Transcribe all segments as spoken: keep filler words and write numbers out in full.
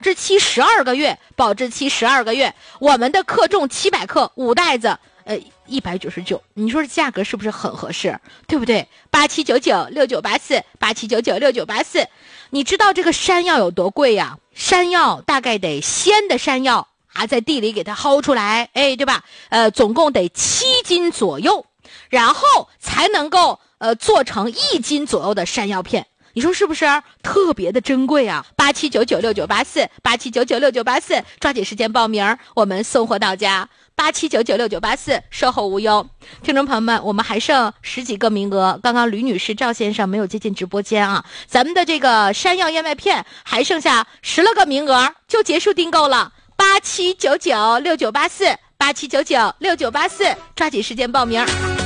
质期十二个月，保质期十二个月。我们的克重七百克，五袋子，呃，一百九十九。你说这价格是不是很合适？对不对？八七九九六九八四，八七九九六九八四。你知道这个山药有多贵呀？山药大概得鲜的山药啊，在地里给它薅出来，哎，对吧？呃，总共得七斤左右，然后才能够呃做成一斤左右的山药片。你说是不是特别的珍贵啊？八七九九六九八四，八七九九六九八四，抓紧时间报名，我们送货到家。八七九九六九八四，售后无忧。听众朋友们，我们还剩十几个名额。刚刚吕女士、赵先生没有接进直播间啊，咱们的这个山药燕麦片还剩下十来个名额，就结束订购了。八七九九六九八四，八七九九六九八四，抓紧时间报名。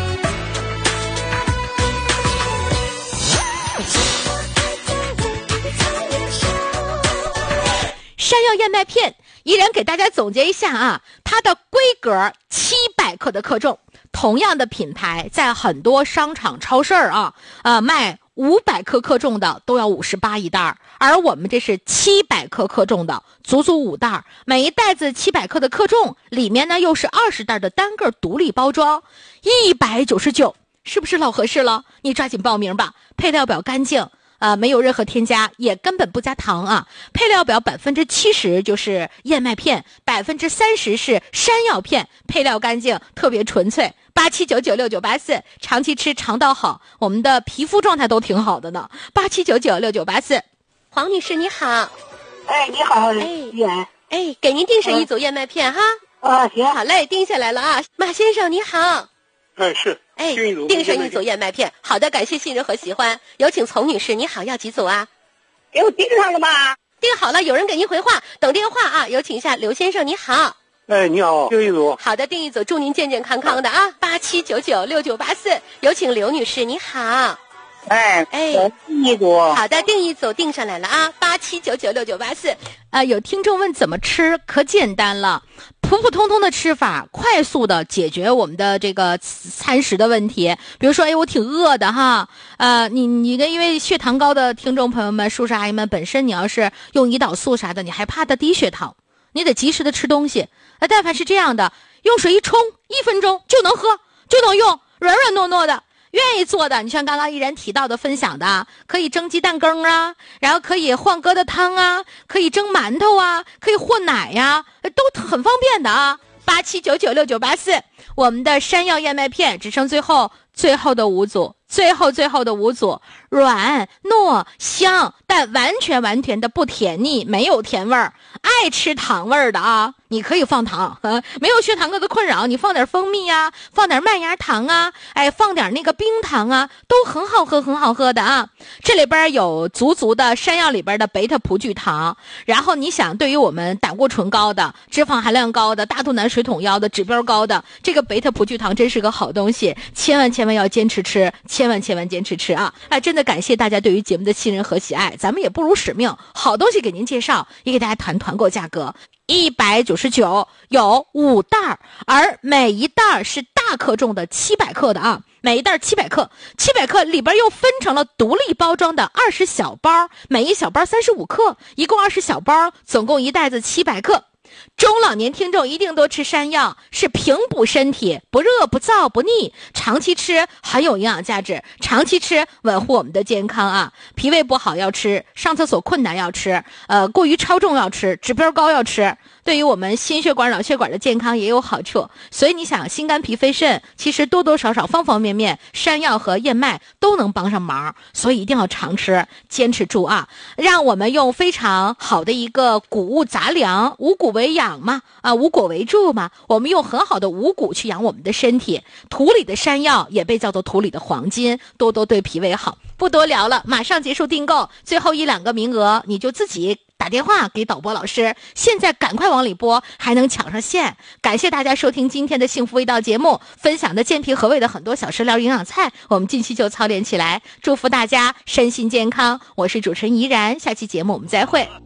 山药燕麦片依然给大家总结一下啊，它的规格七百克的克重，同样的品牌在很多商场超市啊呃卖五百克克重的都要五十八一袋，而我们这是七百克克重的，足足五袋，每一袋子七百克的克重，里面呢又是二十袋的单个独立包装，一百九十九，是不是老合适了？你抓紧报名吧，配料表干净。呃，没有任何添加，也根本不加糖啊。配料表百分之七十就是燕麦片，百分之三十是山药片，配料干净，特别纯粹。八七九九六九八四，长期吃肠道好，我们的皮肤状态都挺好的呢。八七九九六九八四，黄女士你好。 哎，你好， 哎，哎，给您订上一组燕麦片、嗯、哈。 啊，行， 好嘞，订下来了啊。马先生你好。 哎，是， 哎，订上一组燕麦片。好的，感谢信任和喜欢。有请丛女士，你好，要几组啊？ 给我订上了吧？ 订好了，有人给您回话，等电话啊。有请一下刘先生，你好。 哎，你好，订一组。 好的，订一组，祝您健健康康的啊。八七九九六九八四，有请刘女士，你好。 哎哎，订一组。 好的，订一组，订上来了啊。八七九九六九八四。呃，有听众问怎么吃，可简单了。普普通通的吃法，快速的解决我们的这个餐食的问题。比如说，哎，我挺饿的哈，呃，你你的因为血糖高的听众朋友们、叔叔阿姨们，本身你要是用胰岛素啥的，你还怕它低血糖，你得及时的吃东西。呃，但凡是这样的，用水一冲，一分钟就能喝，就能用，软软糯糯的。愿意做的，你像刚刚依然提到的分享的，可以蒸鸡蛋羹啊，然后可以换疙瘩汤啊，可以蒸馒头啊，可以和奶呀、啊，都很方便的啊。八七九九六九八四，我们的山药燕麦片只剩最后最后的五组，最后最后的五组，软糯香，但完全完全的不甜腻，没有甜味儿。爱吃糖味儿的啊，你可以放糖，啊、没有血糖哥的困扰，你放点蜂蜜啊，放点麦芽糖啊，哎，放点那个冰糖啊，都很好喝，很好喝的啊。这里边有足足的山药里边的贝塔葡聚糖，然后你想，对于我们胆固醇高的、脂肪含量高的、大肚腩、水桶腰的、指标高的，这个贝塔葡聚糖真是个好东西，千万千万要坚持吃，千万千万坚持吃啊！哎，真的感谢大家对于节目的信任和喜爱，咱们也不辱使命，好东西给您介绍，也给大家谈团购价格。一百九十九有五袋，而每一袋是大克重的七百克的啊，每一袋七百克，七百克里边又分成了独立包装的二十小包，每一小包三十五克，一共二十小包，总共一袋子七百克。中老年听众一定多吃山药，是平补身体，不热不燥不腻，长期吃很有营养价值，长期吃稳护我们的健康啊。脾胃不好要吃，上厕所困难要吃，呃，过于超重要吃，指标高要吃，对于我们心血管、脑血管的健康也有好处。所以你想，心肝脾肺肾，其实多多少少方方面面，山药和燕麦都能帮上忙，所以一定要常吃，坚持住啊！让我们用非常好的一个谷物杂粮，五谷为养嘛，啊，五果为助嘛，我们用很好的五谷去养我们的身体。土里的山药也被叫做土里的黄金，多多对脾胃好。不多聊了，马上结束订购，最后一两个名额，你就自己打电话给导播老师，现在赶快往里拨，还能抢上线。感谢大家收听今天的幸福味道节目，分享的健脾和胃的很多小食疗营养菜，我们近期就操练起来，祝福大家身心健康。我是主持人怡然，下期节目我们再会。